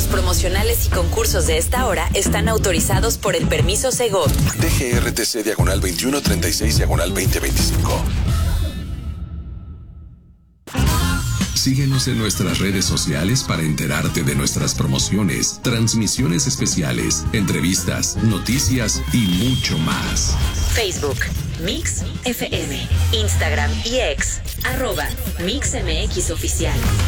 promocionales y concursos de esta hora están autorizados por el permiso Segov. DGRTC /2136/2025. Síguenos en nuestras redes sociales para enterarte de nuestras promociones, transmisiones especiales, entrevistas, noticias y mucho más. Facebook, Mix FM, Instagram y X, @MixMX Oficial.